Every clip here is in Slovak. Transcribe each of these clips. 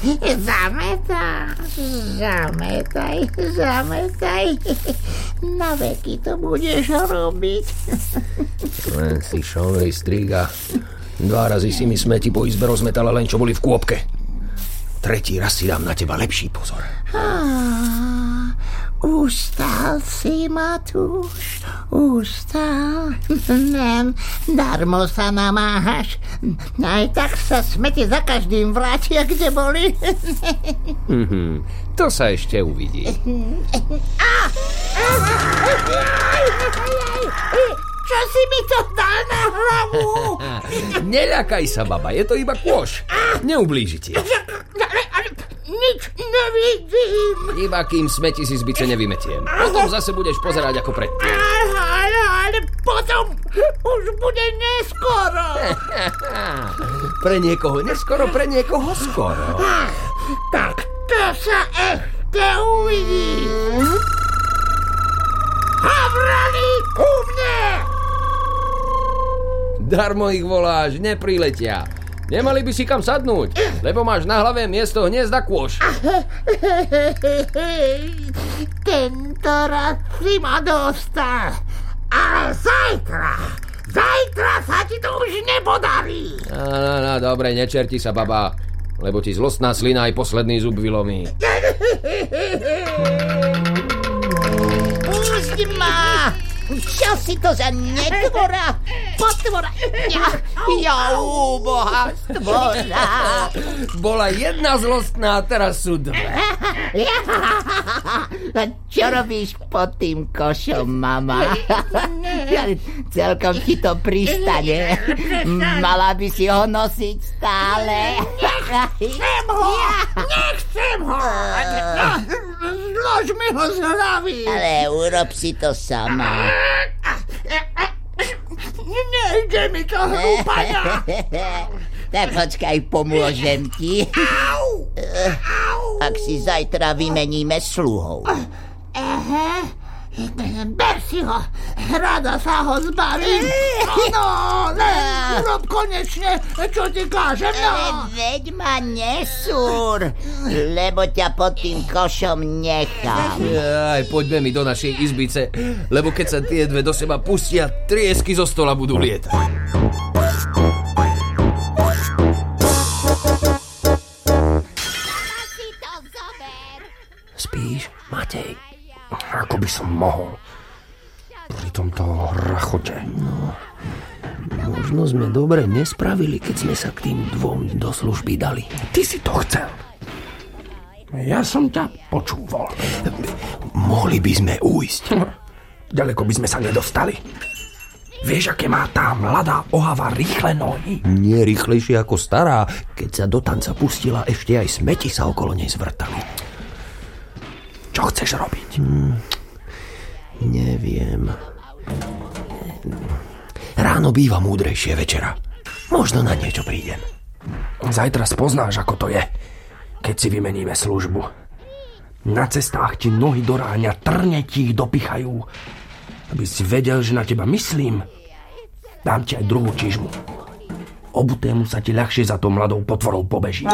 Zametaj. Na veky to budeš robiť. Len si šovej striga. 2 razy si mi smeti po izbe rozmetala, len čo boli v kôpke. 3. raz si dám na teba lepší pozor. Ustal si, Matúš, ustal. Darmo sa namáhaš. Aj tak sa smete za každým vrátia, kde boli. To sa ešte uvidí. Čo si mi to dal na hlavu? Neľakaj sa, baba, je to iba kôš. Neublíži ti. Nič nevidím. Iba kým smeti si z bice nevymetiem. Potom zase budeš pozerať ako predtým. Ale potom už bude neskoro. Pre niekoho neskoro, pre niekoho skoro. Tak to sa ešte uvidí. Havrali ku mne! Darmo ich voláš, nepriletia. Nemali by si kam sadnúť, lebo máš na hlave miesto hniezda kôš. Tento raz si ma dostal. Ale zajtra sa ti to už nepodarí. No, dobre, nečerti sa, baba, lebo ti zlostná slina aj posledný zub vylomí. Pusť ma! Čo si to za netvora? Potvora! Ja úboha stvora! Bola jedna zlostná, teraz sú 2. Čo robíš pod tým košom, mama? Celkom ti to pristane. Mala by si ho nosiť stále. Nechcem ho! Zlož mi ho z hlavy. Ale urob si to sama. Nejde mi to, hlúpania. Tak počkaj, pomôžem ti. Ak si zajtra vymeníme sluhov. Ber si ho, rada sa ho zbavím. Urob konečne, čo ti kážem. Veď ma nesúr, lebo ťa pod tým košom nechám. Poďme mi do našej izbice, lebo keď sa tie dve do seba pustia, triesky zo stola budú lietať. Spíš, Matej? Ako by som mohol. Pri tomto rachote. No, možno sme dobre nespravili, keď sme sa k tým 2 do služby dali. Ty si to chcel. Ja som ťa počúval. Mohli by sme ujsť. Ďaleko by sme sa nedostali. Vieš, aké má tá mladá ohava rýchle nohy? Nie rýchlejšie ako stará. Keď sa do tanca pustila, ešte aj smeti sa okolo nej zvrtali. Čo chceš robiť? Neviem. Ráno býva múdrejšie večera. Možno na niečo prídem. Zajtra spoznáš, ako to je, keď si vymeníme službu. Na cestách ti nohy do ráňa, trne ti ich dopichajú. Aby si vedel, že na teba myslím, dám ti aj druhú čižmu. Obutému sa ti ľahšie za tou mladou potvorou pobeží.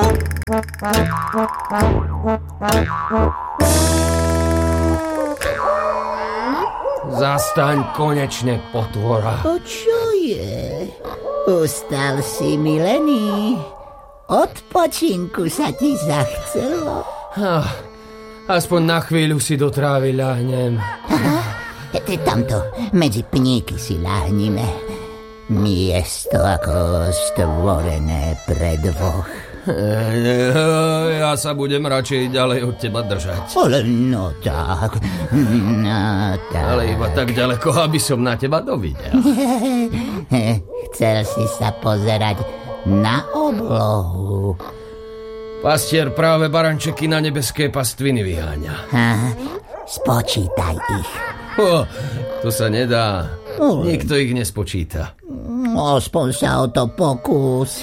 Zastaň konečne, potvora. Čo je? Ustal si, milený. Odpočinku sa ti zachcelo. Aspoň na chvíľu si do trávy ľahnem. Tamto, medzi pníky si ľahnime. Miesto ako stvorené pre 2. Ja sa budem radšej ďalej od teba držať. Ale no tak. Ale iba tak ďaleko, aby som na teba dovidel. Chcel si sa pozerať na oblohu. Pastier práve barančeky na nebeské pastviny vyháňa. Spočítaj ich. To sa nedá. Nikto ich nespočíta. Aspoň sa o to pokús.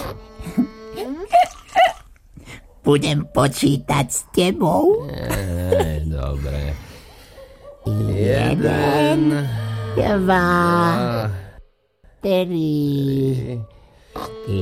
Budem počítať s tebou. Dobre. 1, 2, 3.